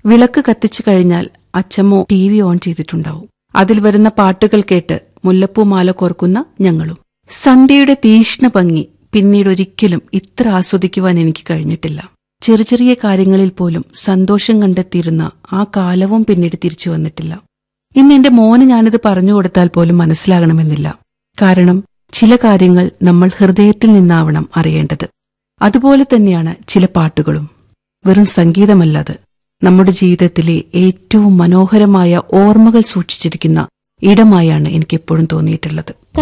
വിളക്ക് കത്തിച്ചു കഴിഞ്ഞാൽ അച്ചമ്മോ TV ഓൺ ചെയ്തിട്ടുണ്ടാവും. അതിൽ വരുന്ന പാട്ടുകൾ കേട്ട് മുല്ലപ്പൂമാല കോർക്കുന്ന ഞങ്ങളും. സന്ധ്യയുടെ തീഷ്ണ ഭംഗി പിന്നീടൊരിക്കലും ഇത്ര ആസ്വദിക്കുവാൻ എനിക്ക് കഴിഞ്ഞിട്ടില്ല. ചെറിയ ചെറിയ കാര്യങ്ങളിൽ പോലും സന്തോഷം കണ്ടെത്തിയിരുന്ന ആ കാലവും പിന്നീട് തിരിച്ചു വന്നിട്ടില്ല. ഇന്ന് എന്റെ മോന് ഞാനിത് പറഞ്ഞുകൊടുത്താൽ പോലും മനസ്സിലാകണമെന്നില്ല. കാരണം ചില കാര്യങ്ങൾ നമ്മൾ ഹൃദയത്തിൽ നിന്നാവണം അറിയേണ്ടത്. അതുപോലെ തന്നെയാണ് ചില പാട്ടുകളും. വെറും സംഗീതമല്ലത്, നമ്മുടെ ജീവിതത്തിലെ ഏറ്റവും മനോഹരമായ ഓർമ്മകൾ സൂക്ഷിച്ചിരിക്കുന്ന ഇടമായാണ് എനിക്കെപ്പോഴും തോന്നിയിട്ടുള്ളത്.